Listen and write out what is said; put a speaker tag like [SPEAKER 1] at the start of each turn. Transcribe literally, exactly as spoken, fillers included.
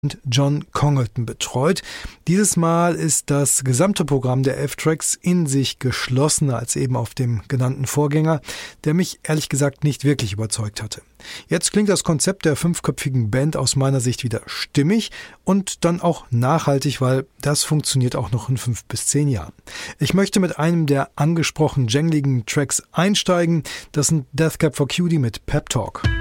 [SPEAKER 1] John Congleton betreut. Dieses Mal ist das gesamte Programm der elf Tracks in sich geschlossener als eben auf dem genannten Vorgänger, der mich ehrlich gesagt nicht wirklich überzeugt hatte. Jetzt klingt das Konzept der fünfköpfigen Band aus meiner Sicht wieder stimmig und dann auch nachhaltig, weil das funktioniert auch noch in fünf bis zehn Jahren. Ich möchte mit einem der angesprochen jängligen Tracks einsteigen. Das sind Death Cab for Cutie mit Pep Talk.